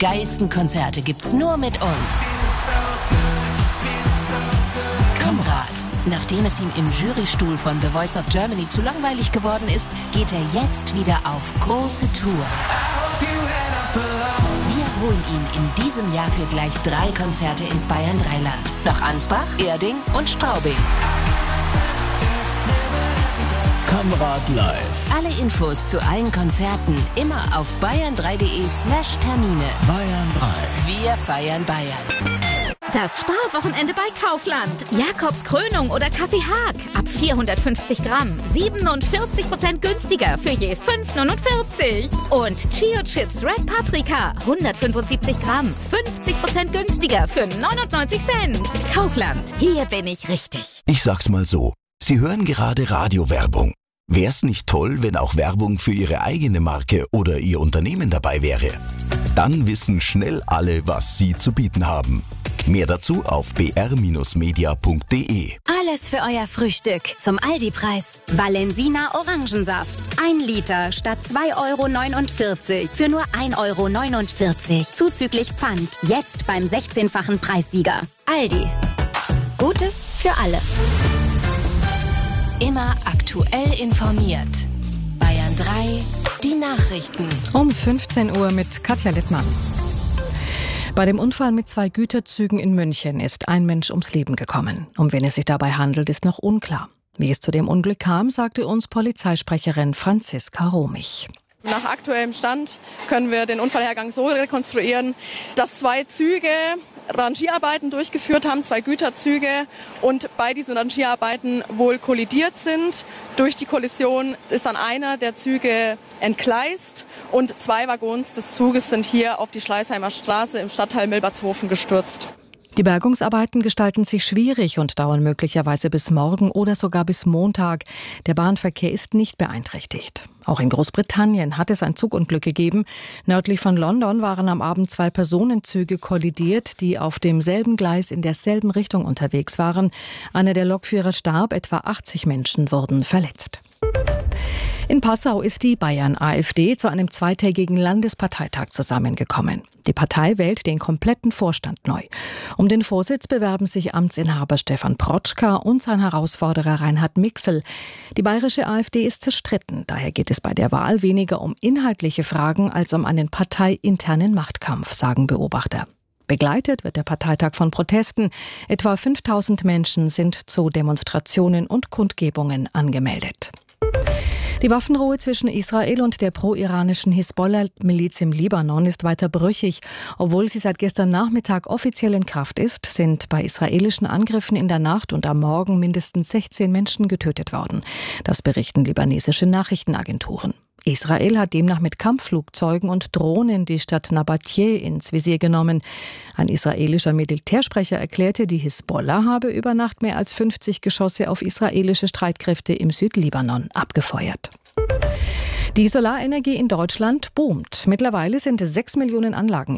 geilsten Konzerte gibt's nur mit uns. Kamrat. Nachdem es ihm im Jurystuhl von The Voice of Germany zu langweilig geworden ist, geht er jetzt wieder auf große Tour. Wir holen ihn in diesem Jahr für gleich 3 Konzerte ins Bayern Dreiland. Nach Ansbach, Erding und Straubing. Kamrat live. Alle Infos zu allen Konzerten immer auf bayern3.de/Termine. Bayern 3. Wir feiern Bayern. Das Sparwochenende bei Kaufland. Jakobs Krönung oder Kaffee Haag. Ab 450 Gramm. 47% günstiger für je 5,49. Und Chio Chips Red Paprika. 175 Gramm. 50% günstiger für 99 Cent. Kaufland. Hier bin ich richtig. Ich sag's mal so. Sie hören gerade Radiowerbung. Wär's nicht toll, wenn auch Werbung für Ihre eigene Marke oder Ihr Unternehmen dabei wäre? Dann wissen schnell alle, was Sie zu bieten haben. Mehr dazu auf br-media.de. Alles für euer Frühstück zum Aldi-Preis. Valensina Orangensaft. 1 Liter statt 2,49 € für nur 1,49 € zuzüglich Pfand. Jetzt beim 16-fachen Preissieger. Aldi. Gutes für alle. Immer aktuell informiert. Bayern 3, die Nachrichten. Um 15 Uhr mit Katja Littmann. Bei dem Unfall mit 2 Güterzügen in München ist ein Mensch ums Leben gekommen. Um wen es sich dabei handelt, ist noch unklar. Wie es zu dem Unglück kam, sagte uns Polizeisprecherin Franziska Romich. Nach aktuellem Stand können wir den Unfallhergang so rekonstruieren, dass 2 Züge Rangierarbeiten durchgeführt haben, 2 Güterzüge, und bei diesen Rangierarbeiten wohl kollidiert sind. Durch die Kollision ist dann einer der Züge entgleist und 2 Waggons des Zuges sind hier auf die Schleißheimer Straße im Stadtteil Milbertshofen gestürzt. Die Bergungsarbeiten gestalten sich schwierig und dauern möglicherweise bis morgen oder sogar bis Montag. Der Bahnverkehr ist nicht beeinträchtigt. Auch in Großbritannien hat es ein Zugunglück gegeben. Nördlich von London waren am Abend 2 Personenzüge kollidiert, die auf demselben Gleis in derselben Richtung unterwegs waren. Einer der Lokführer starb, etwa 80 Menschen wurden verletzt. In Passau ist die Bayern-AfD zu einem 2-tägigen Landesparteitag zusammengekommen. Die Partei wählt den kompletten Vorstand neu. Um den Vorsitz bewerben sich Amtsinhaber Stefan Protschka und sein Herausforderer Reinhard Mixel. Die bayerische AfD ist zerstritten. Daher geht es bei der Wahl weniger um inhaltliche Fragen als um einen parteiinternen Machtkampf, sagen Beobachter. Begleitet wird der Parteitag von Protesten. Etwa 5000 Menschen sind zu Demonstrationen und Kundgebungen angemeldet. Die Waffenruhe zwischen Israel und der pro-iranischen Hisbollah-Miliz im Libanon ist weiter brüchig. Obwohl sie seit gestern Nachmittag offiziell in Kraft ist, sind bei israelischen Angriffen in der Nacht und am Morgen mindestens 16 Menschen getötet worden. Das berichten libanesische Nachrichtenagenturen. Israel hat demnach mit Kampfflugzeugen und Drohnen die Stadt Nabatieh ins Visier genommen. Ein israelischer Militärsprecher erklärte, die Hisbollah habe über Nacht mehr als 50 Geschosse auf israelische Streitkräfte im Südlibanon abgefeuert. Die Solarenergie in Deutschland boomt. Mittlerweile sind 6 Millionen Anlagen